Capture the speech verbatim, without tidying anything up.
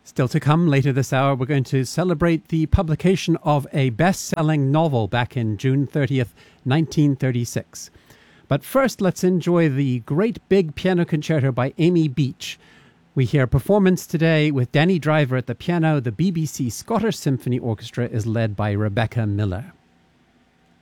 Still to come later this hour, we're going to celebrate the publication of a best-selling novel back in June thirtieth, nineteen thirty-six. But first, let's enjoy the great big piano concerto by Amy Beach. We hear a performance today with Danny Driver at the piano. The B B C Scottish Symphony Orchestra is led by Rebecca Miller.